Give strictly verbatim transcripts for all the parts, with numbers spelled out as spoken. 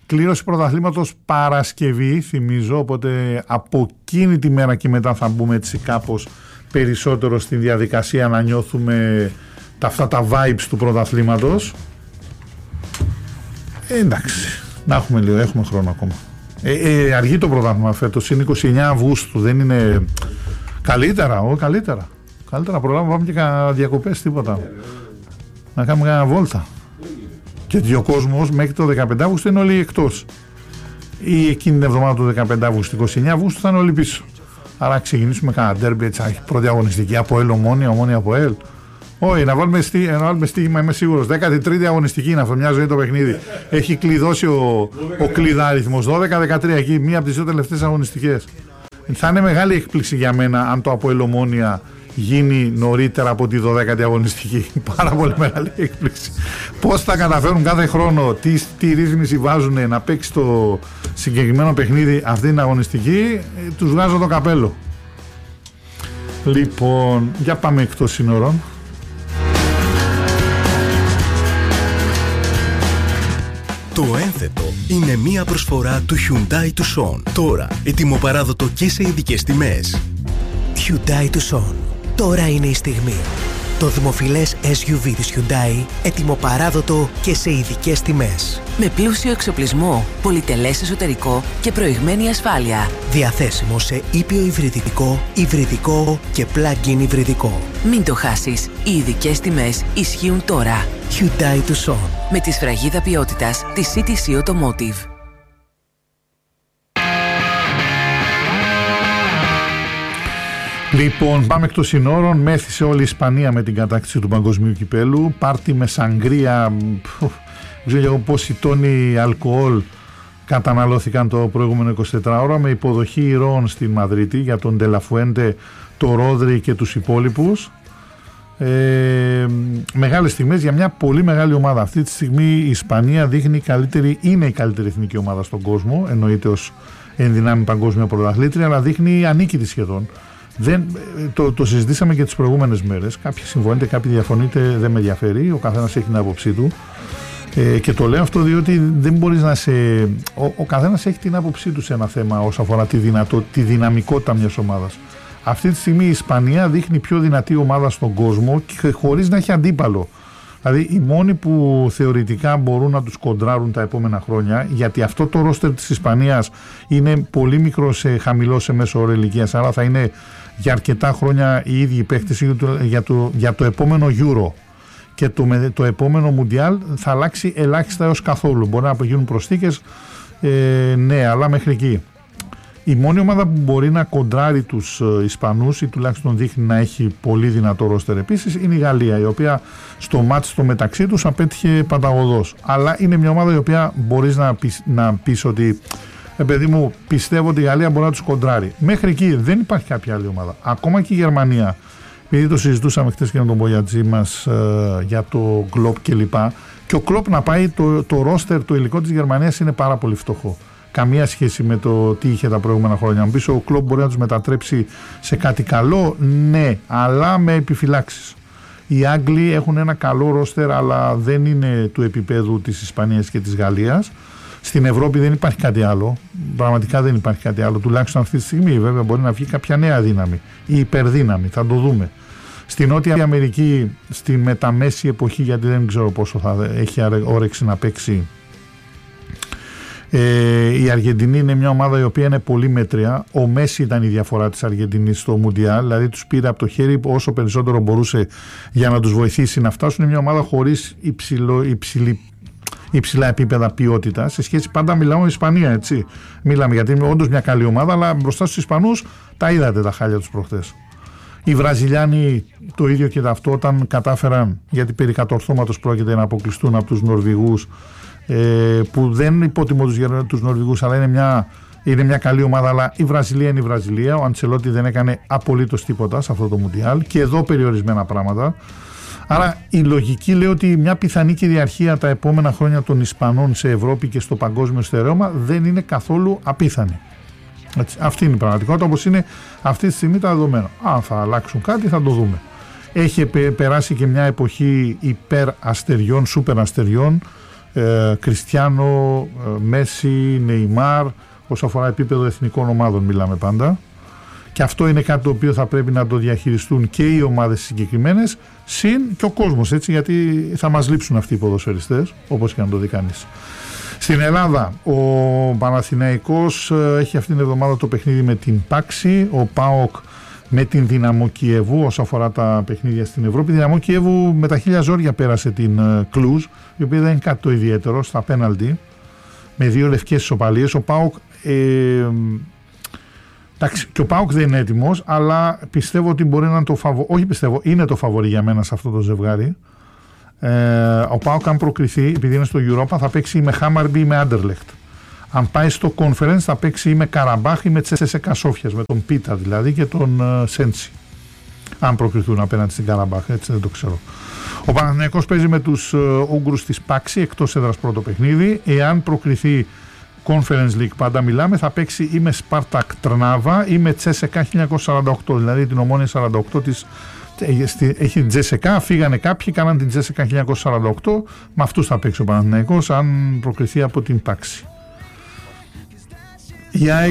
Κλήρωση πρωταθλήματος Παρασκευή, θυμίζω, οπότε από εκείνη τη μέρα και μετά θα μπούμε έτσι κάπως περισσότερο στη διαδικασία να νιώθουμε τα, αυτά τα vibes του πρωταθλήματος. Ε, εντάξει, να έχουμε λίγο, έχουμε χρόνο ακόμα. Ε, ε, αργεί το πρωτάθλημα φέτος, είναι είκοσι εννέα Αυγούστου, δεν είναι καλύτερα, ό, καλύτερα. Καλύτερα προλάβουμε, πάμε και κανένα διακοπές, τίποτα. Να κάνουμε κανένα βόλτα. Και ο κόσμος μέχρι το δεκαπέντε Αυγούστου είναι όλοι εκτός. Ή εκείνη την εβδομάδα του δεκαπέντε Αυγούστου, είκοσι εννέα Αυγούστου θα είναι όλοι πίσω. Άρα ξεκινήσουμε κανένα ντέρμπι, έτσι, πρώτη αγωνιστική από ΕΛ Ομόνια, Ομόνια από ΕΛ. Όχι, να βάλουμε, στί, να βάλουμε στίγμα, είμαι σίγουρος. δέκατη τρίτη αγωνιστική είναι αυτό, μια ζωή το παιχνίδι. Έχει κλειδώσει ο, ο κλειδάριθμος. δώδεκα δεκατρία εκεί, μία από τις δύο τελευταίες αγωνιστικές. Θα είναι μεγάλη έκπληξη για μένα αν το από ΕΛ Ομόνια γίνει νωρίτερα από τη δωδέκατη αγωνιστική. Πάρα πολύ μεγάλη έκπληξη. Πώς θα καταφέρουν κάθε χρόνο, τι, τι ρύθμιση βάζουν να παίξει το συγκεκριμένο παιχνίδι αυτή την αγωνιστική, τους βγάζω το καπέλο. Λοιπόν, για πάμε εκτός σύνορων. Το ένθετο είναι μία προσφορά του Hyundai Tucson. Τώρα ετοιμοπαράδοτο και σε ειδικές τιμές. Hyundai Tucson. Τώρα είναι η στιγμή. Το δημοφιλές ες γιου βι της Hyundai, ετοιμοπαράδοτο και σε ειδικές τιμές. Με πλούσιο εξοπλισμό, πολυτελές εσωτερικό και προηγμένη ασφάλεια. Διαθέσιμο σε ήπιο υβριδικό, υβριδικό και plug-in υβριδικό. Μην το χάσεις, οι ειδικές τιμές ισχύουν τώρα. Hyundai Tucson. Με τη σφραγίδα ποιότητας της σι τι σι Automotive. Λοιπόν, πάμε εκτός συνόρων. Μέθησε όλη η Ισπανία με την κατάκτηση του παγκοσμίου κυπέλου. Πάρτι με σαγκρία. Δεν ξέρω πόσοι τόνοι αλκοόλ καταναλώθηκαν το προηγούμενο εικοσιτέσσερις ώρα, με υποδοχή ηρώων στην Μαδρίτη για τον Ντελαφουέντε, το Ρόδρι και τους υπόλοιπους. Ε, μεγάλες στιγμές για μια πολύ μεγάλη ομάδα. Αυτή τη στιγμή η Ισπανία δείχνει καλύτερη, είναι η καλύτερη εθνική ομάδα στον κόσμο, εννοείται ως ενδυνάμει παγκόσμια πρωταθλήτρια, αλλά δείχνει ανίκητη σχεδόν. Δεν, το, το συζητήσαμε και τις προηγούμενες μέρες. Κάποιοι συμφωνείτε, κάποιοι διαφωνείτε, δεν με ενδιαφέρει. Ο καθένας έχει την άποψή του. Ε, και το λέω αυτό διότι δεν μπορείς να σε. Ο, ο καθένας έχει την άποψή του σε ένα θέμα όσον αφορά τη, δυνατό, τη δυναμικότητα μιας ομάδας. Αυτή τη στιγμή η Ισπανία δείχνει πιο δυνατή ομάδα στον κόσμο και χωρίς να έχει αντίπαλο. Δηλαδή οι μόνοι που θεωρητικά μπορούν να τους κοντράρουν τα επόμενα χρόνια, γιατί αυτό το ρόστερ της Ισπανίας είναι πολύ μικρό σε χαμηλό σε μέσο όρο ηλικίας, άρα θα είναι για αρκετά χρόνια οι ίδιοι παίκτες για το, για το επόμενο Euro. Και το, το επόμενο Μουντιάλ θα αλλάξει ελάχιστα έως καθόλου. Μπορεί να γίνουν προσθήκες, ε, ναι, αλλά μέχρι εκεί. Η μόνη ομάδα που μπορεί να κοντράρει τους Ισπανούς ή τουλάχιστον δείχνει να έχει πολύ δυνατό ρόστερ επίσης είναι η Γαλλία, η οποία στο μάτς στο μεταξύ τους απέτυχε παταγωδώς. Αλλά είναι μια ομάδα η οποία μπορείς να πεις, να πεις ότι ε, παιδί μου, πιστεύω ότι η Γαλλία μπορεί να τους κοντράρει. Μέχρι εκεί δεν υπάρχει κάποια άλλη ομάδα. Ακόμα και η Γερμανία, επειδή το συζητούσαμε χτες και με τον Μπογιατζή μας ε, για το Κλοπ κλπ. Και ο Κλοπ να πάει, το, το ρόστερ, το υλικό της Γερμανίας είναι πάρα πολύ φτωχό. Καμία σχέση με το τι είχε τα προηγούμενα χρόνια. Αν πεις ο Κλοπ μπορεί να τους μετατρέψει σε κάτι καλό, ναι, αλλά με επιφυλάξεις. Οι Άγγλοι έχουν ένα καλό ρόστερ, αλλά δεν είναι του επίπεδου της Ισπανίας και της Γαλλίας. Στην Ευρώπη δεν υπάρχει κάτι άλλο. Πραγματικά δεν υπάρχει κάτι άλλο. Τουλάχιστον αυτή τη στιγμή, βέβαια, μπορεί να βγει κάποια νέα δύναμη ή υπερδύναμη. Θα το δούμε. Στην Νότια Αμερική, στη μεταμέση εποχή, γιατί δεν ξέρω πόσο θα έχει όρεξη να παίξει. Ε, η Αργεντινή είναι μια ομάδα η οποία είναι πολύ μέτρια. Ο Μέση ήταν η διαφορά της Αργεντινής στο Μουντιάλ, δηλαδή τους πήρε από το χέρι όσο περισσότερο μπορούσε για να τους βοηθήσει να φτάσουν. Είναι μια ομάδα χωρίς υψηλό, υψηλή, υψηλά επίπεδα ποιότητα σε σχέση, πάντα μιλάμε με Ισπανία, έτσι. Μιλάμε γιατί είναι όντως μια καλή ομάδα, αλλά μπροστά στους Ισπανούς τα είδατε τα χάλια τους προχθές. Οι Βραζιλιάνοι το ίδιο και αυτό, όταν κατάφεραν, γιατί περί κατορθώματος πρόκειται να αποκλειστούν από τους Νορβηγούς, Ε, που δεν υποτιμώ τους, τους Νορβηγούς, αλλά είναι μια, είναι μια καλή ομάδα, αλλά η Βραζιλία είναι η Βραζιλία. Ο Αντσελότη δεν έκανε απολύτως τίποτα σε αυτό το Μουντιάλ και εδώ περιορισμένα πράγματα. Άρα η λογική λέει ότι μια πιθανή κυριαρχία τα επόμενα χρόνια των Ισπανών σε Ευρώπη και στο παγκόσμιο στερέωμα δεν είναι καθόλου απίθανη. Έτσι, αυτή είναι η πραγματικότητα, όπως είναι αυτή τη στιγμή τα δεδομένα. Αν θα αλλάξουν κάτι θα το δούμε. Έχει περάσει και μια εποχή υπερ αστεριών, σούπερ αστεριών, Κριστιάνο, Μέση, Νεϊμάρ, όσο αφορά επίπεδο εθνικών ομάδων μιλάμε πάντα. Και αυτό είναι κάτι το οποίο θα πρέπει να το διαχειριστούν και οι ομάδες συγκεκριμένες, συν και ο κόσμος, έτσι, γιατί θα μας λείψουν αυτοί οι ποδοσφαιριστές, όπως και να το δει κανείς. Στην Ελλάδα, ο Παναθηναϊκός έχει αυτήν την εβδομάδα το παιχνίδι με την Πάξη, ο ΠΑΟΚ με την Δυναμό Κιέβου όσο αφορά τα παιχνίδια στην Ευρώπη. Η Δυναμό Κιέβου με τα χίλια ζόρια πέρασε την Κλουζ, η οποία δεν είναι κάτι το ιδιαίτερο στα πέναλτι, με δύο λευκές ισοπαλίες. Ο ΠΑΟΚ ε, εντάξει, και ο ΠΑΟΚ δεν είναι έτοιμος, αλλά πιστεύω ότι μπορεί να είναι το φαβορί. Όχι πιστεύω, είναι το φαβορί για μένα σε αυτό το ζευγάρι. Ε, ο ΠΑΟΚ, αν προκριθεί, επειδή είναι στο Europa, θα παίξει με Χάμαρμπι ή με Άντερλεχτ. Αν πάει στο Conference, θα παίξει ή με Καραμπάχ ή με Τσέσσεκα Σόφιας, με τον Πίτα δηλαδή και τον uh, Σέντσι. Αν προκριθούν απέναντι στην Καραμπάχ, έτσι δεν το ξέρω. Ο Παναθηναϊκός παίζει με τους uh, Ούγγρους της Πάξη, εκτός έδρας πρώτο παιχνίδι. Εάν προκριθεί Conference League, πάντα μιλάμε, θα παίξει ή με Σπάρτακ Τρνάβα ή με Τσέσσεκα χίλια εννιακόσια σαράντα οκτώ, δηλαδή την Ομόνια σαράντα οκτώ της. Έχει την Τζέσσεκα, φύγανε κάποιοι, κάναν την Τζέσσεκα χίλια εννιακόσια σαράντα οκτώ, με αυτούς θα παίξει ο Παναθηναϊκός αν προκριθεί από την Πάξη. Η ΑΕΚ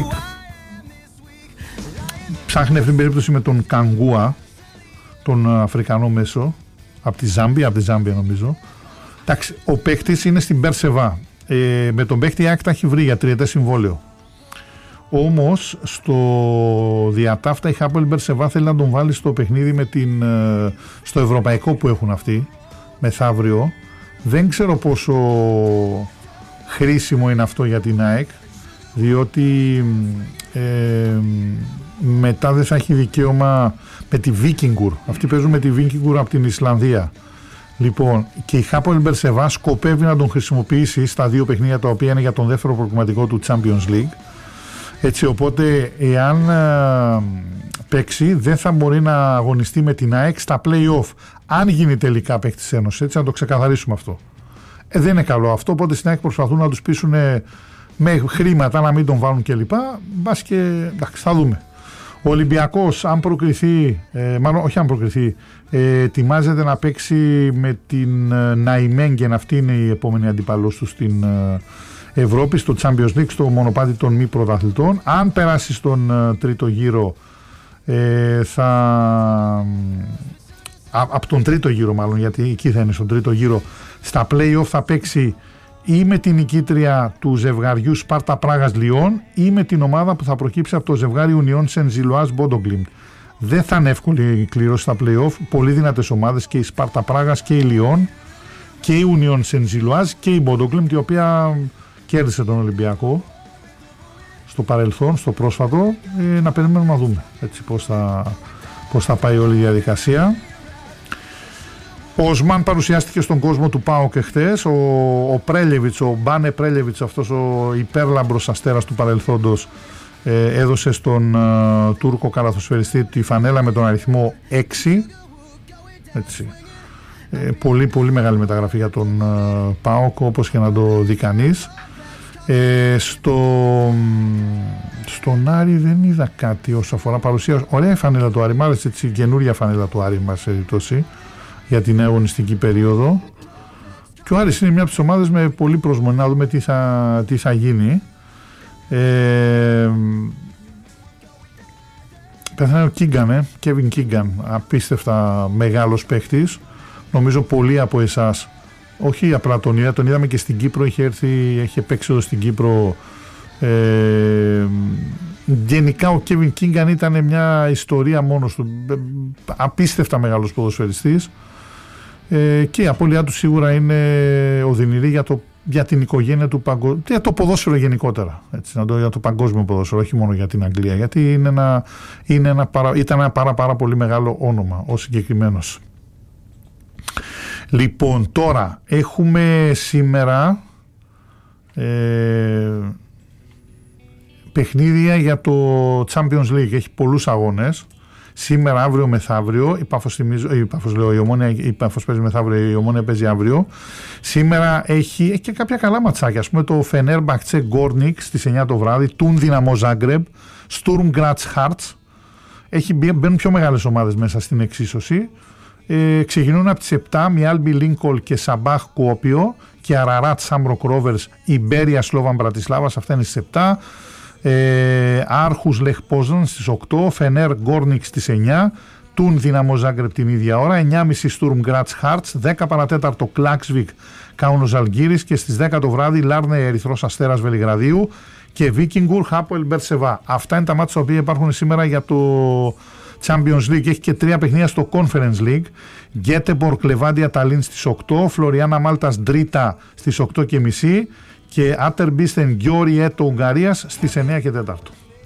ψάχνει αυτήν την περίπτωση με τον Καγκούα, τον Αφρικανό μέσο, από τη Ζάμπια, από τη Ζάμπια νομίζω. Εντάξει, ο παίκτης είναι στην Μπερσεβά. Ε, με τον παίκτη η ΑΕΚ τα έχει βρει για τριετές συμβόλαιο. Όμως στο διατάφτα η Χάπολ Μπερσεβά θέλει να τον βάλει στο παιχνίδι με την, στο ευρωπαϊκό που έχουν αυτοί μεθαύριο. Δεν ξέρω πόσο χρήσιμο είναι αυτό για την ΑΕΚ, διότι ε, μετά δεν θα έχει δικαίωμα με τη Víkingur. Αυτοί παίζουν με τη Víkingur από την Ισλανδία. Λοιπόν, και η Χάπολ Μπερσεβά σκοπεύει να τον χρησιμοποιήσει στα δύο παιχνίδια τα οποία είναι για τον δεύτερο προκριματικό του Champions League. Έτσι, οπότε εάν ε, παίξει δεν θα μπορεί να αγωνιστεί με την ΑΕΚ στα play-off, αν γίνει τελικά παίκτης ένωσης, έτσι, να το ξεκαθαρίσουμε αυτό. Ε, δεν είναι καλό αυτό, οπότε στην ΑΕΚ προσπαθούν να τους πείσουν ε, με χρήματα να μην τον βάλουν κλπ. Μπας και εντάξει, θα δούμε. Ο Ολυμπιακός, αν προκριθεί, ε, μάλλον όχι αν προκριθεί, ε, ετοιμάζεται να παίξει με την ε, Ναϊμέγγεν, αυτή είναι η επόμενη αντίπαλος του στην ε, Ευρώπη, στο Champions League, στο μονοπάτι των μη πρωταθλητών. Αν περάσει στον ε, τρίτο γύρο, ε, θα... Α, από τον τρίτο γύρο μάλλον, γιατί εκεί θα είναι στον τρίτο γύρο, στα play-off θα παίξει ή με την νικήτρια του ζευγαριού Σπάρτα Πράγας Λιόν ή με την ομάδα που θα προκύψει από το ζευγάρι Ουνιόν Σεντζιλοάς Μπόντογκλιμ. Δεν θα είναι εύκολη η κλήρωση στα play-off. Πολύ δυνατές ομάδες, και η Σπάρτα Πράγας και η Λιόν και η Ουνιόν Σεντζιλοάς και η Μπόντογκλιμ, η οποία κέρδισε τον Ολυμπιακό στο παρελθόν, στο πρόσφατο. Ε, να περιμένουμε να δούμε έτσι, πώς, θα, πώς θα πάει όλη η διαδικασία. Ο Οσμάν παρουσιάστηκε στον κόσμο του ΠΑΟΚ εχθές. Ο, ο Πρέλεβιτς, ο Μπάνε Πρέλεβιτς, αυτός ο υπέρλαμπρος αστέρας του παρελθόντος, ε, έδωσε στον ε, Τούρκο καλαθοσφαιριστή τη φανέλα με τον αριθμό έξι. Έτσι. Ε, πολύ πολύ μεγάλη μεταγραφή για τον ε, ΠΑΟΚ, όπως και να το δει κανείς. Ε, στο, στον Άρη δεν είδα κάτι όσο αφορά παρουσία. Ωραία φανέλα του Άρη, μ' άρεσε έτσι, καινούρια φανέλα του Άρη μας περιπτώσει για την αγωνιστική περίοδο. Και ο Άρης είναι μια από τις ομάδες με πολύ προσμονή, να δούμε τι θα, τι θα γίνει. Ε, πεθάνε ο Κίγκαν, ε, Κέβιν Κίγκαν, απίστευτα μεγάλος παίχτης. Νομίζω πολλοί από εσάς, όχι απλά τον είδα, τον είδαμε και στην Κύπρο, είχε έρθει, είχε παίξει εδώ στην Κύπρο. Ε, γενικά ο Κέβιν Κίγκαν ήταν μια ιστορία μόνος του, απίστευτα μεγάλος ποδοσφαιριστής. Ε, και η απώλειά του σίγουρα είναι οδυνηρή για, το, για την οικογένεια του παγκόσμιου, για το ποδόσφαιρο γενικότερα, έτσι, να το, για το παγκόσμιο ποδόσφαιρο, όχι μόνο για την Αγγλία, γιατί είναι ένα, είναι ένα παρα, ήταν ένα πάρα, πάρα πολύ μεγάλο όνομα ο συγκεκριμένος. Λοιπόν, τώρα έχουμε σήμερα ε, παιχνίδια για το Champions League. Έχει πολλούς αγώνες. Σήμερα, αύριο, μεθαύριο. Η Πάφος, θυμίζω, η Πάφος λέω, η Ομόνια, η Πάφος παίζει μεθαύριο, η Ομόνια παίζει αύριο. Σήμερα έχει, έχει και κάποια καλά ματσάκια. Ας πούμε το Φενέρμπαχτσε Γκόρνικ στις εννιά το βράδυ, Τουν Δυναμό Ζάγκρεμπ, Στουρμ Γκράτς Χάρτς. Μπαίνουν πιο μεγάλες ομάδες μέσα στην εξίσωση. Ε, ξεκινούν από τις επτά Μιάλμπι Λίνκολ και Σαμπάχ Κουόπιο, και Αραrat Σάμπροκ Ρόβερς Ιμπέρια Σλόβαν Μπρατισλάβας, αυτά είναι στις επτά. Ε, Άρχους Λεχ Πόζαν στις οκτώ, Φενέρ Γκόρνικ στις εννιά, Τούν Δύναμο Ζάγκρεπ την ίδια ώρα, εννιά και μισή Στουρμ Γκράτς Χάρτς, δέκα παρατέταρτο Κλάξβικ Κάουνος Αλγύρης και στις δέκα το βράδυ Λάρνε Ερυθρός Αστέρας Βελιγραδίου και Βίκινγκουρ Χάποελ Μπερσεβά. Αυτά είναι τα μάτια τα οποία υπάρχουν σήμερα για το Champions League. Έχει και τρία παιχνίδια στο Conference League. Γκέτεμπορκ Λεβάντια Ταλίν στις οκτώ, Φλωριάνα Μάλτας Ντρίτα στις οκτώ και μισή και Άτερμπίστεν Γκιόρι Έτο Ουγγαρίας στις εννιά και τέσσερα.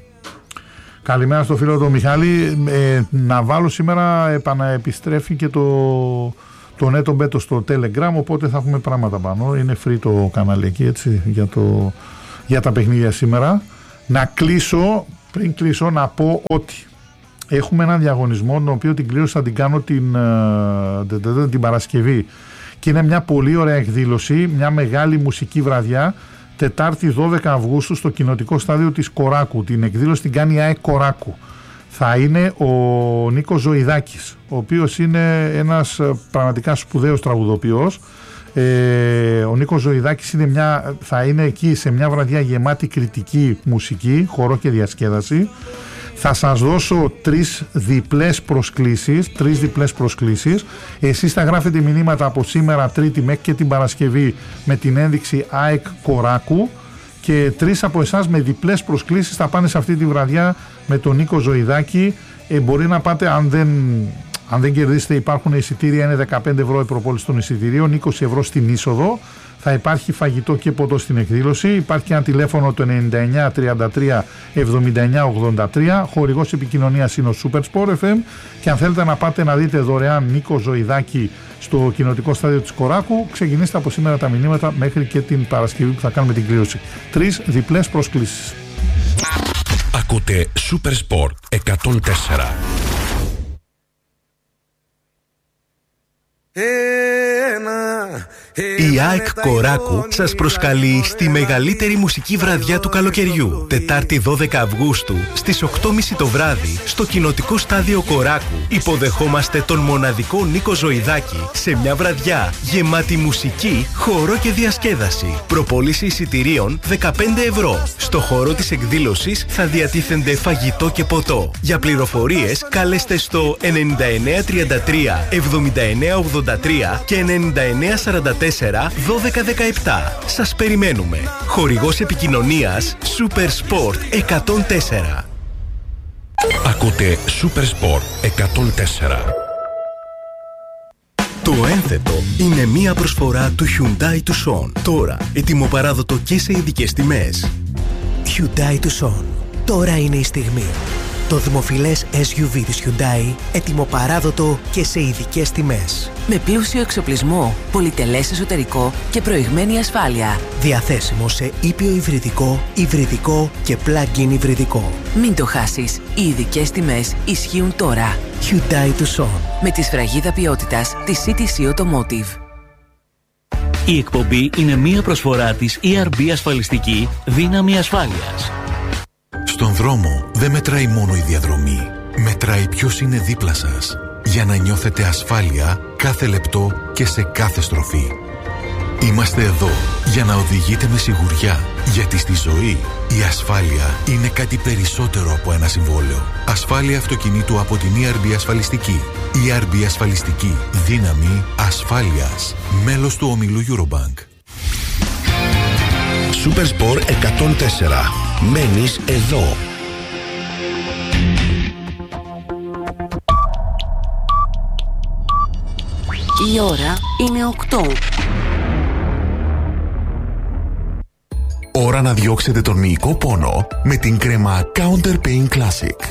Καλημέρα στο φίλο του Μιχάλη. Ε, να βάλω σήμερα, επαναεπιστρέφει και το, το Νέτο Μπέτο στο Telegram, οπότε θα έχουμε πράγματα πάνω. Είναι free το κανάλι εκεί, έτσι, για, το, για τα παιχνίδια σήμερα. Να κλείσω, πριν κλείσω να πω ότι έχουμε έναν διαγωνισμό, τον οποίο την κλήρωση θα την κάνω την, την, την Παρασκευή. Και είναι μια πολύ ωραία εκδήλωση, μια μεγάλη μουσική βραδιά, Τετάρτη δώδεκα Αυγούστου στο κοινοτικό στάδιο της Κοράκου. Την εκδήλωση την κάνει η ΑΕΚ Κοράκου. Θα είναι ο Νίκος Ζωηδάκης, ο οποίος είναι ένας πραγματικά σπουδαίος τραγουδοποιός. Ε, ο Νίκος Ζωηδάκης είναι μια, θα είναι εκεί σε μια βραδιά γεμάτη κριτική μουσική, χορό και διασκέδαση. Θα σας δώσω τρεις διπλές προσκλήσεις, τρεις διπλές προσκλήσεις. Εσείς θα γράφετε μηνύματα από σήμερα Τρίτη μέχρι και την Παρασκευή με την ένδειξη ΑΕΚ Κοράκου και τρεις από εσάς με διπλές προσκλήσεις θα πάνε σε αυτή τη βραδιά με τον Νίκο Ζωηδάκη. Ε, μπορεί να πάτε, αν δεν, αν δεν κερδίσετε, υπάρχουν εισιτήρια, είναι δεκαπέντε ευρώ η προπόληση των εισιτηρίων, είκοσι ευρώ στην είσοδο. Θα υπάρχει φαγητό και ποτό στην εκδήλωση. Υπάρχει ένα τηλέφωνο το εννιά εννιά τριάντα τρία εβδομήντα εννιά ογδόντα τρία. Χορηγός επικοινωνίας είναι ο Supersport εφ εμ. Και αν θέλετε να πάτε να δείτε δωρεάν Νίκο Ζωηδάκη στο κοινοτικό στάδιο της Κοράκου, ξεκινήστε από σήμερα τα μηνύματα μέχρι και την Παρασκευή που θα κάνουμε την κλήρωση. Τρεις διπλές προσκλήσεις. Ακούτε Supersport εκατόν τέσσερα. Η ΑΕΚ Κοράκου σας προσκαλεί στη μεγαλύτερη μουσική βραδιά του καλοκαιριού. Τετάρτη δώδεκα Αυγούστου στις οκτώ και μισή το βράδυ στο κοινοτικό στάδιο Κοράκου. Υποδεχόμαστε τον μοναδικό Νίκο Ζωηδάκη σε μια βραδιά γεμάτη μουσική, χορό και διασκέδαση. Προπόληση εισιτηρίων δεκαπέντε ευρώ. Στο χώρο της εκδήλωσης θα διατίθενται φαγητό και ποτό. Για πληροφορίες καλέστε στο εννιά εννιά τριάντα τρία εβδομήντα εννιά ογδόντα τρία και εννιά εννιά σαράντα τέσσερα δώδεκα δεκαεπτά. Σας περιμένουμε. Χορηγός επικοινωνίας Supersport εκατόν τέσσερα. Ακούτε Supersport εκατόν τέσσερα. Το ένθετο είναι μία προσφορά του Hyundai Tucson. Τώρα ετοιμοπαράδοτο και σε ειδικές τιμές. Hyundai Tucson. Τώρα είναι η στιγμή. Το δημοφιλές ες γιου βι της Hyundai, ετοιμοπαράδοτο και σε ειδικές τιμές. Με πλούσιο εξοπλισμό, πολυτελές εσωτερικό και προηγμένη ασφάλεια. Διαθέσιμο σε ήπιο υβριδικό, υβριδικό και plug-in υβριδικό. Μην το χάσεις. Οι ειδικές τιμές ισχύουν τώρα. Hyundai Tucson. Με τη σφραγίδα ποιότητας της σι τι σι Automotive. Η εκπομπή είναι μία προσφορά της ι αρ μπι Ασφαλιστική Δύναμη Ασφάλειας. Στον δρόμο δεν μετράει μόνο η διαδρομή. Μετράει ποιος είναι δίπλα σας. Για να νιώθετε ασφάλεια κάθε λεπτό και σε κάθε στροφή. Είμαστε εδώ για να οδηγείτε με σιγουριά. Γιατί στη ζωή η ασφάλεια είναι κάτι περισσότερο από ένα συμβόλαιο. Ασφάλεια αυτοκινήτου από την ι αρ μπι Ασφαλιστική. ι αρ μπι Ασφαλιστική. Δύναμη ασφάλειας. Μέλος του ομίλου Eurobank. Supersport εκατόν τέσσερα. Μένεις εδώ. Η ώρα είναι οκτώ. Ώρα να διώξετε τον μυϊκό πόνο με την κρέμα Counter Pain Classic.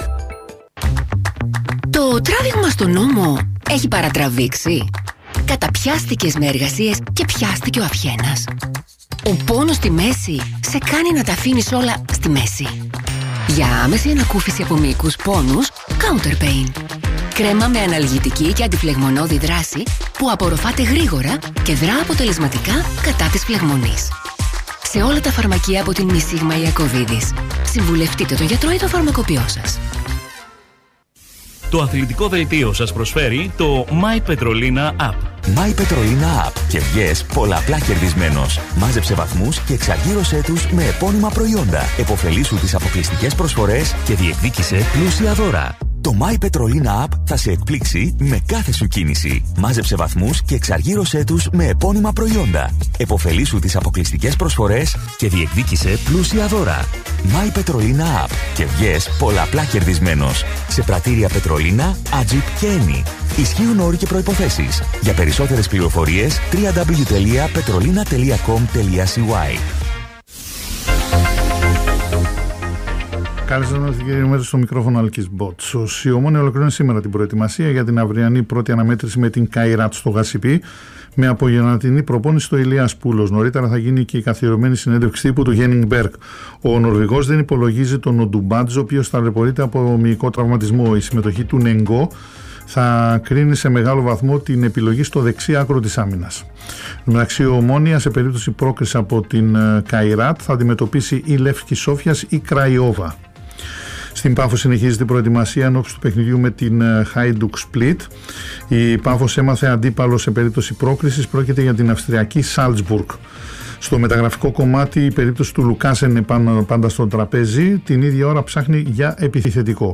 Το τράβηγμα στον ώμο έχει παρατραβήξει. Καταπιάστηκες με εργασίες και πιάστηκε ο αυχένας. Ο πόνος στη μέση σε κάνει να τα αφήνεις όλα στη μέση. Για άμεση ανακούφιση από μυϊκούς πόνους, Counter Pain. Κρέμα με αναλγητική και αντιφλεγμονώδη δράση που απορροφάται γρήγορα και δρά αποτελεσματικά κατά της φλεγμονής. Σε όλα τα φαρμακεία από την Μισίγμα Ιακωβίδης. Συμβουλευτείτε το γιατρό ή το φαρμακοποιό σας. Το αθλητικό δελτίο σας προσφέρει το My Petrolina App. My Petrolina App και βγες πολλαπλά κερδισμένος. Μάζεψε βαθμούς και εξαργύρωσέ τους με επώνυμα προϊόντα. Εποφελήσου τις αποκλειστικές προσφορές και διεκδίκησε πλούσια δώρα. Το My Petrolina App θα σε εκπλήξει με κάθε σου κίνηση. Μάζεψε βαθμούς και εξαργύρωσέ τους με επώνυμα προϊόντα. Εποφελήσου τις αποκλειστικές προσφορές και διεκδίκησε πλούσια δώρα. My Petrolina App και βγες πολλαπλά κερδισμένος. Σε πρατήρια Πετρολίνα, Ατζιπ και Eni. Ισχύουν όροι και προϋποθέσεις. Για περισσότερες πληροφορίες double-u double-u double-u τελεία petrolina τελεία com τελεία c y. Καλή σας κύριε Μέρη, στο μικρόφωνο Αλκής Μπότσος. Η Ομόνοια ολοκληρώνει σήμερα την προετοιμασία για την αυριανή πρώτη αναμέτρηση με την Καϊράτ στο Γασιπί, με απογευματινή προπόνηση στο Ηλίας Πούλος. Νωρίτερα θα γίνει και η καθιερωμένη συνέντευξη τύπου του Χένινγκ Μπέρκ. Ο Νορβηγός δεν υπολογίζει τον Οντουμπάντζο, ο οποίος ταλαιπωρείται από μυϊκό τραυματισμό. Η συμμετοχή του Νεγκό θα κρίνει σε μεγάλο βαθμό την επιλογή στο δεξί άκρο της άμυνας. Μεταξύ, ο Ομόνοια σε περίπτωση πρόκριση από την Καϊράτ θα αντιμετωπίσει ή Λεύσκη Σόφιας ή Κραϊόβα. Στην Πάφο συνεχίζεται η προετοιμασία ενόψει του παιχνιδιού με την Hajduk Split. Η Πάφος έμαθε αντίπαλο σε περίπτωση πρόκρισης, πρόκειται για την Αυστριακή Salzburg. Στο μεταγραφικό κομμάτι η περίπτωση του Λουκάσεν είναι πάντα στο τραπέζι, την ίδια ώρα ψάχνει για επιθετικό.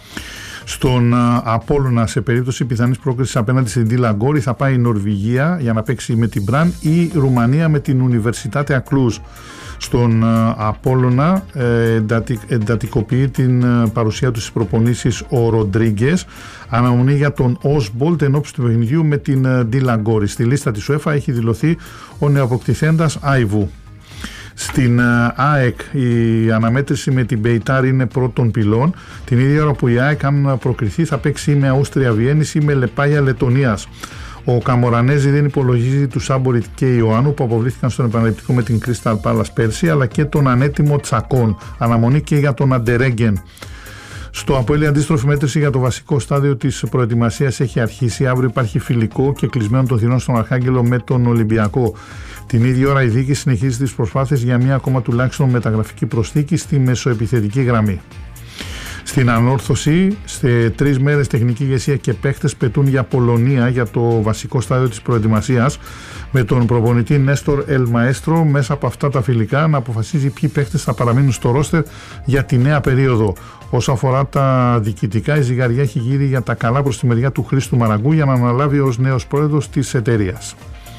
Στον Απόλλωνα σε περίπτωση πιθανής πρόκρισης απέναντι στην Ντιλαγκόρη θα πάει η Νορβηγία για να παίξει με την Μπραν ή η Ρουμανία με την Universitatea Cluj. Στον Απόλλωνα ε, εντατι, εντατικοποιεί την ε, παρουσία του στις προπονήσεις ο Ροντρίγκες, αναμονή για τον Osbolt ενόψει του παιχνιδιού με την ε, Ντιλαγκόρη. Στη λίστα της UEFA έχει δηλωθεί ο νεοαποκτηθέντας Άιβου. Στην ΑΕΚ η αναμέτρηση με την Μπεϊτάρ είναι πρώτων πυλών. Την ίδια ώρα που η ΑΕΚ, αν προκριθεί, θα παίξει ή με Αούστρια Βιέννης ή με Λεπάγια Λετωνίας. Ο Καμορανέζη δεν υπολογίζει του Σάμποριτ και Ιωάννου που αποβλήθηκαν στον επαναληπτικό με την Crystal Palace πέρσι, αλλά και τον ανέτοιμο Τσακών. Αναμονή και για τον Αντερέγγεν. Στο ΑΠΟΕΛ η αντίστροφη μέτρηση για το βασικό στάδιο της προετοιμασίας έχει αρχίσει. Αύριο υπάρχει φιλικό και κλεισμένο των θυρών στον Αρχάγγελο με τον Ολυμπιακό. Την ίδια ώρα η διοίκηση συνεχίζει τις προσπάθειες για μια ακόμα τουλάχιστον μεταγραφική προσθήκη στη μεσοεπιθετική γραμμή. Στην ανόρθωση, σε τρεις μέρες τεχνική ηγεσία και παίχτες πετούν για Πολωνία για το βασικό στάδιο της προετοιμασίας, με τον προπονητή Νέστορ Ελμαέστρο μέσα από αυτά τα φιλικά να αποφασίζει ποιοι παίχτες θα παραμείνουν στο ρόστερ για τη νέα περίοδο. Όσο αφορά τα διοικητικά, η ζυγαριά έχει γύρει για τα καλά προς τη μεριά του Χρήστου Μαραγκού για να αναλάβει ως νέος πρόεδρος της εταιρείας.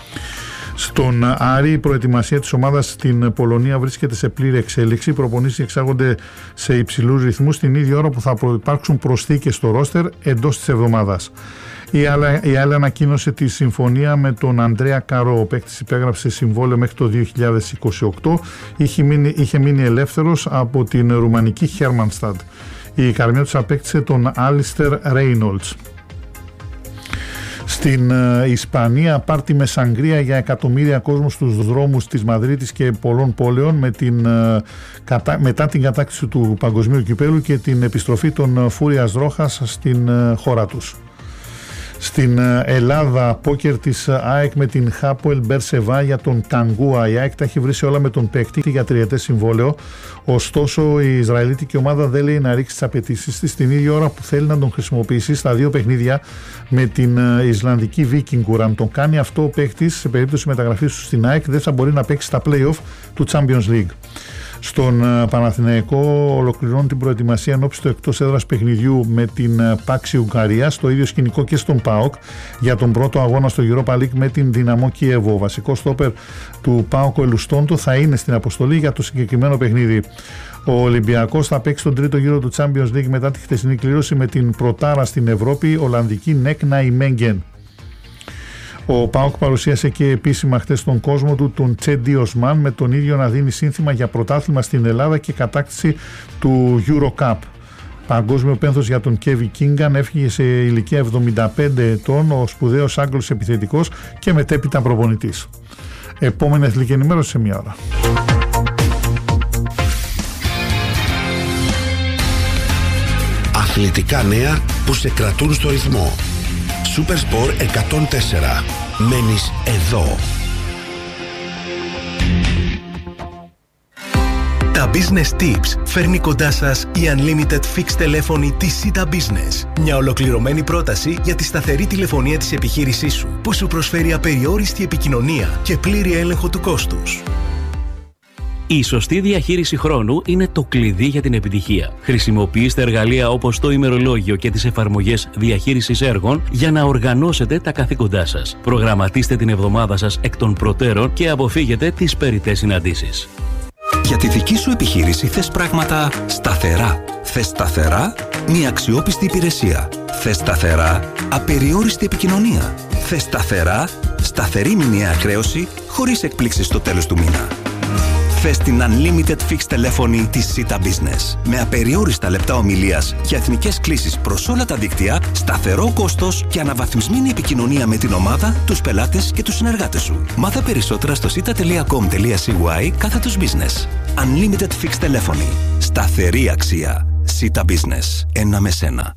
Στον Άρη η προετοιμασία της ομάδας στην Πολωνία βρίσκεται σε πλήρη εξέλιξη. Οι προπονήσεις εξάγονται σε υψηλούς ρυθμούς την ίδια ώρα που θα υπάρξουν προσθήκες στο ρόστερ εντός της εβδομάδας. Η άλλη, η άλλη ανακοίνωσε τη συμφωνία με τον Ανδρέα Καρό. Ο παίκτης υπέγραψε συμβόλαιο μέχρι το δύο χιλιάδες είκοσι οκτώ. Είχε μείνει, είχε μείνει ελεύθερος από την ρουμανική Χέρμανσταντ. Η Καρμιώτης απέκτησε τον Άλιστερ Ρέινολτς. Στην uh, Ισπανία, πάρτι με σαγκρία για εκατομμύρια κόσμου στους δρόμους της Μαδρίτης και πολλών πόλεων με την, uh, κατα... μετά την κατάκτηση του Παγκοσμίου Κυπέλλου και την επιστροφή των Φούριας Ρόχας στην uh, χώρα τους. Στην Ελλάδα, πόκερ της ΑΕΚ με την Χάποελ Μπερσεβά για τον Ταγκούα. Η ΑΕΚ τα έχει βρει σε όλα με τον παίκτη για τριετές συμβόλαιο. Ωστόσο, η Ισραηλίτικη ομάδα δεν λέει να ρίξει τις απαιτήσεις της την ίδια ώρα που θέλει να τον χρησιμοποιήσει στα δύο παιχνίδια με την Ισλανδική Βίκινγκουρ. Αν τον κάνει αυτό ο παίκτης, σε περίπτωση μεταγραφής του στην ΑΕΚ, δεν θα μπορεί να παίξει στα play-off του Champions League. Στον Παναθηναϊκό ολοκληρώνει την προετοιμασία ενόψει του εκτός έδρας παιχνιδιού με την Πάξη Ουγγαρία, στο ίδιο σκηνικό και στον ΠΑΟΚ για τον πρώτο αγώνα στο Europa League με την Δυναμό Κιέβο. Ο βασικός στόπερ του ΠΑΟΚ, ο Ελουστόντο, θα είναι στην αποστολή για το συγκεκριμένο παιχνίδι. Ο Ολυμπιακός θα παίξει τον τρίτο γύρο του Champions League μετά τη χθεσινή κλήρωση με την πρωτάρα στην Ευρώπη, Ολλανδική Νεκ Ναϊμέγγεν. Ο ΠΑΟΚ παρουσίασε και επίσημα χτες στον κόσμο του τον Τσέντι Οσμάν, με τον ίδιο να δίνει σύνθημα για πρωτάθλημα στην Ελλάδα και κατάκτηση του Eurocup. Παγκόσμιο πένθος για τον Κέβι Κίνγκαν, έφυγε σε ηλικία εβδομήντα πέντε ετών ο σπουδαίος Άγγλος επιθετικός και μετέπειτα προπονητής. Επόμενη αθλητική ενημέρωση σε μία ώρα. Αθλητικά νέα που σε κρατούν στο ρυθμό. Supersport εκατόν τέσσερα. Μένεις εδώ. Τα Τα Business Tips φέρνει κοντά σας η Unlimited Fixed τηλέφωνη της Sita Business. Μια ολοκληρωμένη πρόταση για τη σταθερή τηλεφωνία της επιχείρησής σου, που σου προσφέρει απεριόριστη επικοινωνία και πλήρη έλεγχο του κόστους. Η σωστή διαχείριση χρόνου είναι το κλειδί για την επιτυχία. Χρησιμοποιήστε εργαλεία όπως το ημερολόγιο και τις εφαρμογές διαχείρισης έργων για να οργανώσετε τα καθήκοντά σας. Προγραμματίστε την εβδομάδα σας εκ των προτέρων και αποφύγετε τις περιττές συναντήσεις. Για τη δική σου επιχείρηση θες πράγματα σταθερά. Θες σταθερά μια αξιόπιστη υπηρεσία. Θες σταθερά απεριόριστη επικοινωνία. Θες σταθερά σταθερή μηνιαία χρέωση χωρίς εκπλήξεις στο τέλος του μήνα. Θες την Unlimited Fixed τηλέφωνη της Sita Business. Με απεριόριστα λεπτά ομιλίας και εθνικές κλήσεις προς όλα τα δίκτυα, σταθερό κόστος και αναβαθμισμένη επικοινωνία με την ομάδα, τους πελάτες και τους συνεργάτες σου. Μάθε περισσότερα στο sita τελεία com τελεία c y κάθετος business. Unlimited Fixed τηλέφωνη. Σταθερή αξία. Sita Business. Ένα με σένα.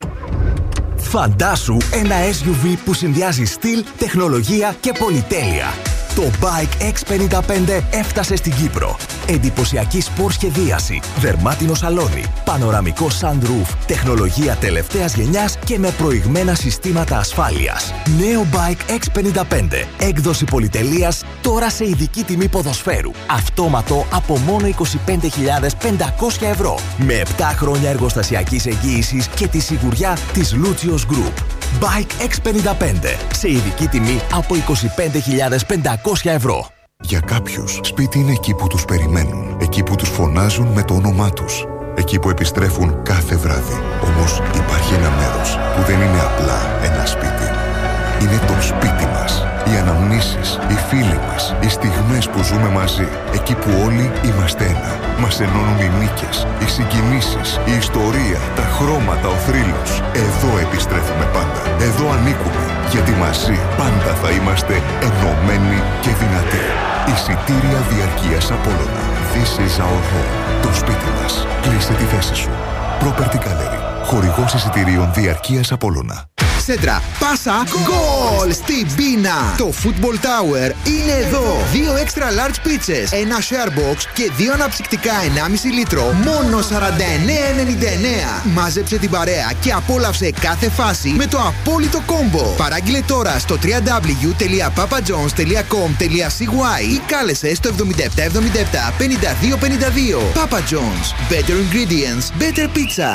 Φαντάσου ένα ες γιου βι που συνδυάζει στυλ, τεχνολογία και πολυτέλεια. Το Bike εξ πενήντα πέντε έφτασε στην Κύπρο. Εντυπωσιακή σπορ σχεδίαση, δερμάτινο σαλόνι, πανοραμικό sunroof, τεχνολογία τελευταίας γενιάς και με προηγμένα συστήματα ασφάλειας. Νέο Bike εξ πενήντα πέντε, έκδοση πολυτελείας, τώρα σε ειδική τιμή ποδοσφαίρου. Αυτόματο από μόνο είκοσι πέντε χιλιάδες πεντακόσια ευρώ. Με επτά χρόνια εργοστασιακής εγγύησης και τη σιγουριά της Lucios Group. Bike εξ πενήντα πέντε, σε ειδική τιμή από είκοσι πέντε χιλιάδες πεντακόσια ευρώ. Για κάποιους, σπίτι είναι εκεί που τους περιμένουν, εκεί που τους φωνάζουν με το όνομά τους, εκεί που επιστρέφουν κάθε βράδυ. Όμως υπάρχει ένα μέρος που δεν είναι απλά ένα σπίτι. Είναι το σπίτι μας. Οι αναμνήσεις, οι φίλοι μας, οι στιγμές που ζούμε μαζί. Εκεί που όλοι είμαστε ένα. Μας ενώνουν οι νίκες, οι συγκινήσεις, η ιστορία, τα χρώματα, ο θρύλος. Εδώ επιστρέφουμε πάντα. Εδώ ανήκουμε. Γιατί μαζί πάντα θα είμαστε ενωμένοι και δυνατοί. Εισιτήρια διαρκείας Απόλλωνα. This is our home. Το σπίτι μας. Κλείσε τη θέση σου. Property Gallery. Χορηγός εισιτηρίων διαρκείας Απόλλωνα. Σέντρα, πάσα, γκολ στην πίνα. Το Football Tower είναι εδώ. Δύο extra large pizzas, ένα share box και δύο αναψυκτικά ενάμιση λίτρο. Μόνο σαράντα εννέα ενενήντα εννέα. Μάζεψε την παρέα και απόλαυσε κάθε φάση με το απόλυτο κόμπο. Παράγγειλε τώρα στο double-u double-u double-u τελεία papa john's τελεία com τελεία c y ή κάλεσε στο εβδομήντα επτά εβδομήντα επτά πενήντα δύο πενήντα δύο. Papa John's. Better ingredients, better pizza.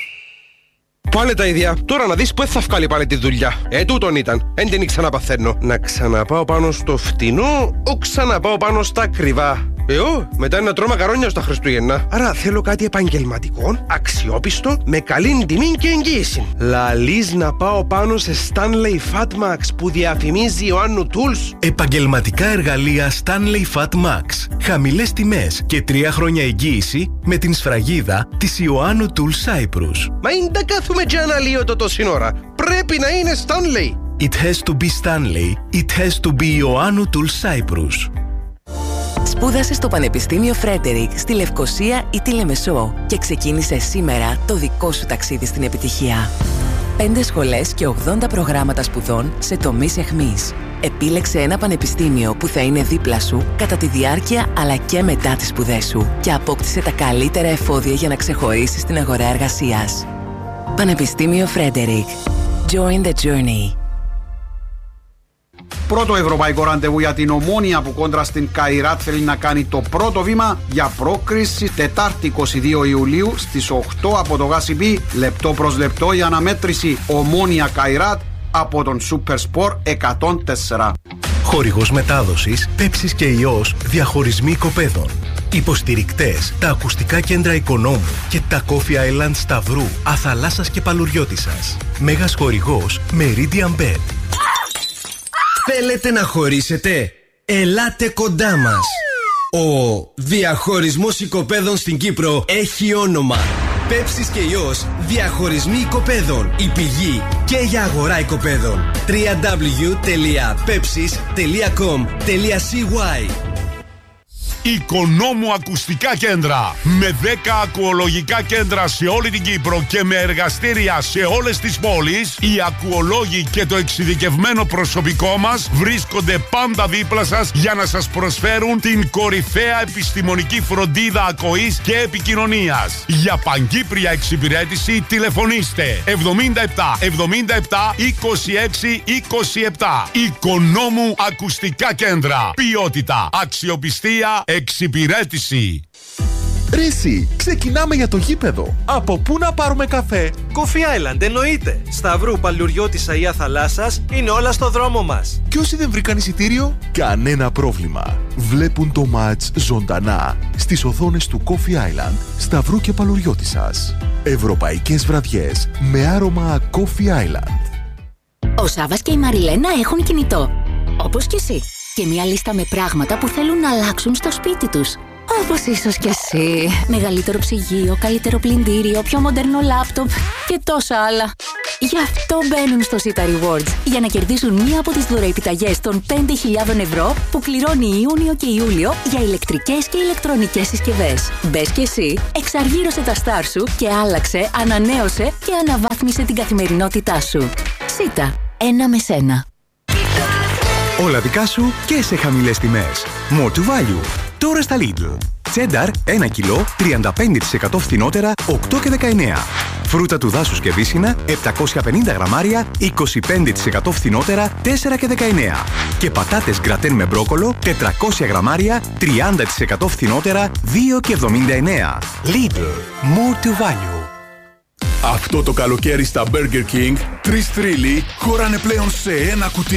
Πάλι τα ίδια. Τώρα να δεις που θα βγάλει πάλι τη δουλειά. Ε, τούτον ήταν. Εν την ξαναπαθαίνω. Να ξαναπάω πάνω στο φτηνό, ή ξαναπάω πάνω στα ακριβά. Εγώ, μετά είναι να τρώω μακαρόνια στα Χριστούγεννα. Άρα θέλω κάτι επαγγελματικό, αξιόπιστο, με καλή τιμή και εγγύηση. Λαλείς να πάω πάνω σε Stanley Fatmax που διαφημίζει ο Ιωάννου Tools. Επαγγελματικά εργαλεία Stanley Fatmax. Χαμηλές τιμές και τρία χρόνια εγγύηση με την σφραγίδα της Ιωάννου Tools Cyprus. Μα είναι τα κάθουμε και αναλύωτο το σύνορα. Πρέπει να είναι Stanley. It has to be Stanley. It has to be Ιωάννου Tools Cyprus. Σπούδασε στο Πανεπιστήμιο Φρέντερικ στη Λευκοσία ή τη Λεμεσό και ξεκίνησε σήμερα το δικό σου ταξίδι στην επιτυχία. Πέντε σχολές και ογδόντα προγράμματα σπουδών σε τομείς εχμής. Επίλεξε ένα πανεπιστήμιο που θα είναι δίπλα σου κατά τη διάρκεια αλλά και μετά τις σπουδές σου και απόκτησε τα καλύτερα εφόδια για να ξεχωρίσεις στην αγορά εργασίας. Πανεπιστήμιο Φρέντερικ. Join the journey. Πρώτο ευρωπαϊκό ραντεβού για την Ομόνοια που κόντρα στην Καϊράτ θέλει να κάνει το πρώτο βήμα για πρόκριση Τετάρτη είκοσι δύο Ιουλίου στις οκτώ από το Γάσιμπι, λεπτό προς λεπτό για αναμέτρηση Ομόνοια Καϊράτ από τον Super Sport εκατόν τέσσερα. Χορηγός μετάδοσης Πέψης και Ιός διαχωρισμοί οικοπαίδων. Υποστηρικτές τα ακουστικά κέντρα Οικονόμου και τα Coffee Island Σταυρού, Αθαλάσσας και Παλουριώτισσας. Μέγας χορηγός Meridian Bet. Θέλετε να χωρίσετε? Ελάτε κοντά μας. Ο διαχωρισμός οικοπαίδων στην Κύπρο έχει όνομα. Πέψης και Ιός διαχωρισμοί οικοπαίδων. Η πηγή και για αγορά οικοπαίδων. double-u double-u double-u τελεία pepsis τελεία com τελεία c y. Οικονόμου Ακουστικά Κέντρα. Με δέκα ακουολογικά κέντρα σε όλη την Κύπρο και με εργαστήρια σε όλες τις πόλεις, οι ακουολόγοι και το εξειδικευμένο προσωπικό μας βρίσκονται πάντα δίπλα σας για να σας προσφέρουν την κορυφαία επιστημονική φροντίδα ακοής και επικοινωνίας. Για παγκύπρια εξυπηρέτηση τηλεφωνήστε εβδομήντα επτά εβδομήντα επτά είκοσι έξι είκοσι επτά. Οικονόμου Ακουστικά Κέντρα. Ποιότητα, αξιοπιστία, εξυπηρέτηση. Ρίση, ξεκινάμε για το γήπεδο. Από πού να πάρουμε καφέ? Coffee Island, εννοείται. Σταυρού, Παλαιουριώτης, Αία Θαλάσσας, είναι όλα στο δρόμο μας. Και όσοι δεν βρήκαν εισιτήριο, κανένα πρόβλημα. Βλέπουν το μάτς ζωντανά στις οθόνες του Coffee Island, Σταυρού και Παλαιουριώτισσας. Ευρωπαϊκές βραδιές με άρωμα Coffee Island. Ο Σάβας και η Μαριλένα έχουν κινητό. Όπως και εσύ. Και μια λίστα με πράγματα που θέλουν να αλλάξουν στο σπίτι τους. Όπως ίσως και εσύ. Μεγαλύτερο ψυγείο, καλύτερο πλυντήριο, πιο μοντέρνο λάπτοπ και τόσα άλλα. Γι' αυτό μπαίνουν στο Sita Rewards. Για να κερδίσουν μία από τις δωροεπιταγές των πέντε χιλιάδες ευρώ που κληρώνει Ιούνιο και Ιούλιο για ηλεκτρικές και ηλεκτρονικές συσκευές. Μπες και εσύ, εξαργύρωσε τα στάρ σου και άλλαξε, ανανέωσε και αναβάθμισε την καθημερινότητά σου. Sita. Ένα με σένα. Όλα δικά σου και σε χαμηλές τιμές. More to value. Τώρα στα Lidl. Τσένταρ ένα κιλό, τριάντα πέντε τοις εκατό φθηνότερα, οκτώ και δεκαεννέα. Φρούτα του δάσους και βύσσινα, επτακόσια πενήντα γραμμάρια, είκοσι πέντε τοις εκατό φθηνότερα, τέσσερα και δεκαεννέα. Και πατάτες γκρατέν με μπρόκολο, τετρακόσια γραμμάρια, τριάντα τοις εκατό φθηνότερα, δύο και εβδομήντα εννέα. Lidl. More to value. Αυτό το καλοκαίρι στα Burger King, τρεις θρύλοι χωράνε πλέον σε ένα κουτί.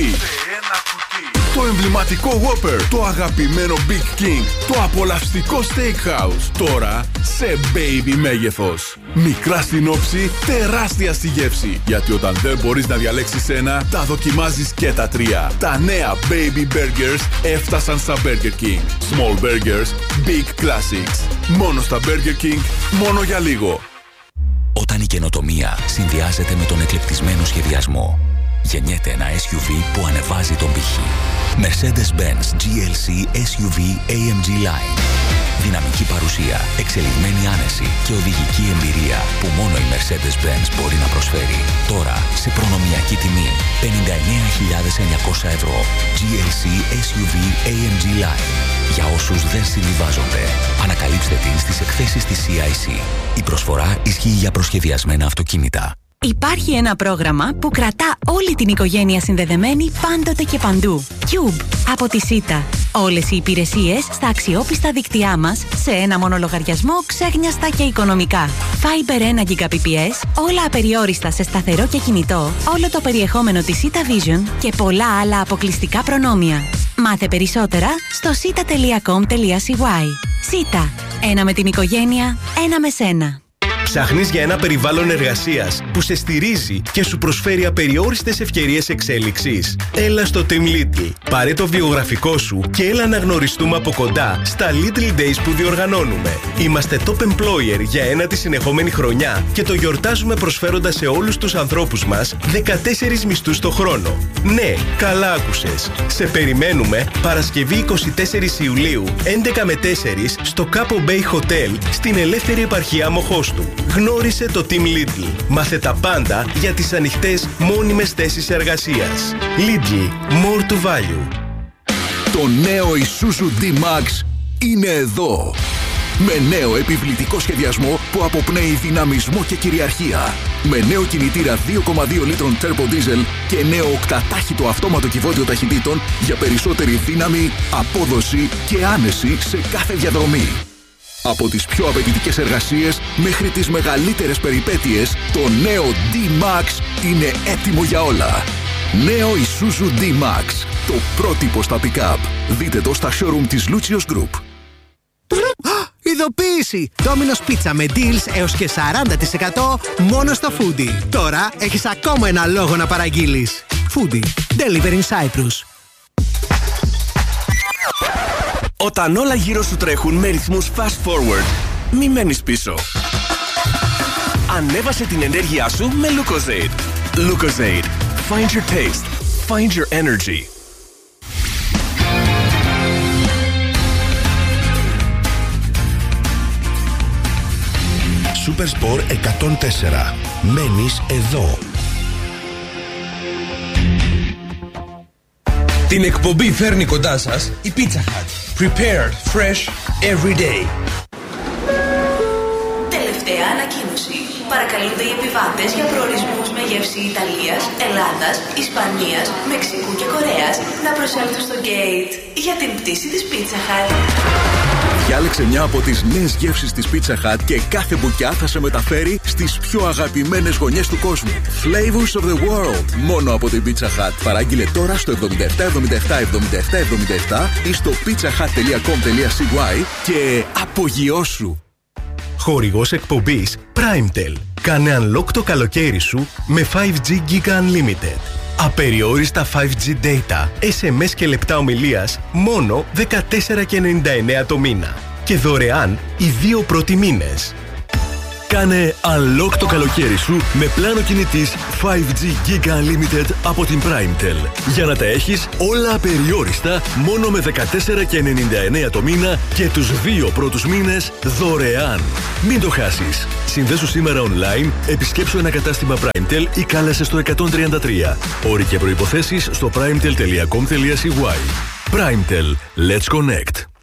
Το εμβληματικό Whopper, το αγαπημένο Big King, το απολαυστικό Steakhouse. Τώρα σε baby μέγεθος. Μικρά στην όψη, τεράστια στη γεύση. Γιατί όταν δεν μπορείς να διαλέξεις ένα, τα δοκιμάζεις και τα τρία. Τα νέα Baby Burgers έφτασαν στα Burger King. Small Burgers, Big Classics. Μόνο στα Burger King, μόνο για λίγο. Όταν η καινοτομία συνδυάζεται με τον εκλεπτισμένο σχεδιασμό, γεννιέται ένα ες γιου βι που ανεβάζει τον πύχη. Mercedes-Benz τζι ελ σι ες γιου βι έι εμ τζι Line. Δυναμική παρουσία, εξελιγμένη άνεση και οδηγική εμπειρία που μόνο η Mercedes-Benz μπορεί να προσφέρει. Τώρα σε προνομιακή τιμή πενήντα εννέα χιλιάδες εννιακόσια ευρώ. τζι ελ σι ες γιου βι έι εμ τζι Line. Για όσους δεν συμβιβάζονται, ανακαλύψτε την στις εκθέσεις της σι άι σι. Η προσφορά ισχύει για προσχεδιασμένα αυτοκίνητα. Υπάρχει ένα πρόγραμμα που κρατά όλη την οικογένεια συνδεδεμένη πάντοτε και παντού. Cube από τη Sita. Όλες οι υπηρεσίες στα αξιόπιστα δίκτυά μας σε ένα μόνο λογαριασμό, ξέχνιαστα και οικονομικά. Fiber ένα Gbps, όλα απεριόριστα σε σταθερό και κινητό, όλο το περιεχόμενο της Sita Vision και πολλά άλλα αποκλειστικά προνόμια. Μάθε περισσότερα στο sita τελεία com τελεία c y. Sita. Ένα με την οικογένεια, ένα με σένα. Ψάχνεις για ένα περιβάλλον εργασίας που σε στηρίζει και σου προσφέρει απεριόριστες ευκαιρίες εξέλιξης? Έλα στο Team Lidl. Πάρε το βιογραφικό σου και έλα να γνωριστούμε από κοντά στα Lidl Days που διοργανώνουμε. Είμαστε top employer για ένατη συνεχόμενη χρονιά και το γιορτάζουμε προσφέροντας σε όλους τους ανθρώπους μας δεκατέσσερις μισθούς το χρόνο. Ναι, καλά άκουσες. Σε περιμένουμε Παρασκευή εικοστή τέταρτη Ιουλίου, έντεκα με τέσσερα στο Capo Bay Hotel στην ελεύθερη επαρχία Μοχώστου. Γνώρισε το Team Lidl. Μάθε τα πάντα για τις ανοιχτές μόνιμες θέσεις εργασίας. Lidl. More to value. Το νέο Isuzu D-Max είναι εδώ. Με νέο επιβλητικό σχεδιασμό που αποπνέει δυναμισμό και κυριαρχία. Με νέο κινητήρα δύο κόμμα δύο λίτρων Turbo Diesel και νέο οκτατάχυτο αυτόματο κυβότιο ταχυτήτων για περισσότερη δύναμη, απόδοση και άνεση σε κάθε διαδρομή. Από τις πιο απαιτητικές εργασίες μέχρι τις μεγαλύτερες περιπέτειες, το νέο D-Max είναι έτοιμο για όλα. Νέο Isuzu D-Max, το πρότυπο στα pick-up. Δείτε το στα showroom της Lucius Group. Ειδοποίηση! Domino's Pizza με deals έως και σαράντα τοις εκατό μόνο στο Foodie. Τώρα έχεις ακόμα ένα λόγο να παραγγείλεις. Foodie. Deliver in Cyprus. Όταν όλα γύρω σου τρέχουν με ρυθμούς fast forward, μη μένεις πίσω. Ανέβασε την ενέργειά σου με Lucozade. Lucozade. Find your taste. Find your energy. Supersport εκατόν τέσσερα. Μένεις εδώ. Την εκπομπή φέρνει κοντά σας η Pizza Hut. Prepared fresh every day. Τελευταία ανακοίνωση. Παρακαλούνται οι επιβάτες για προορισμούς με γεύση Ιταλίας, Ελλάδας, Ισπανίας, Μεξικού και Κορέας να προσέλθουν στο gate για την πτήση της Pizza Hut. Διάλεξε μια από τις νέες γεύσεις της Pizza Hut και κάθε μπουκιά θα σε μεταφέρει στις πιο αγαπημένες γωνιές του κόσμου. Flavors of the world. Μόνο από την Pizza Hut. Παράγγειλε τώρα στο εβδομήντα επτά εβδομήντα επτά εβδομήντα επτά εβδομήντα επτά ή στο pizzahut τελεία com τελεία c y και απογειώσου. Χορηγός εκπομπής PrimeTel. Κάνε unlock το καλοκαίρι σου με φάιβ τζι Giga Unlimited. Απεριόριστα φάιβ τζι data, ες εμ ες και λεπτά ομιλίας μόνο δεκατέσσερα και ενενήντα εννέα το μήνα. Και δωρεάν οι δύο πρώτοι μήνες. Κάνε unlock το καλοκαίρι σου με πλάνο κινητής φάιβ τζι Giga Unlimited από την PrimeTel. Για να τα έχεις όλα απεριόριστα μόνο με δεκατέσσερα και ενενήντα εννέα το μήνα και τους δύο πρώτους μήνες δωρεάν. Μην το χάσεις. Συνδέσου σήμερα online, επισκέψου ένα κατάστημα PrimeTel ή κάλεσε στο εκατόν τριάντα τρία. Όροι και προϋποθέσεις στο primetel τελεία com τελεία c y. PrimeTel. Let's connect.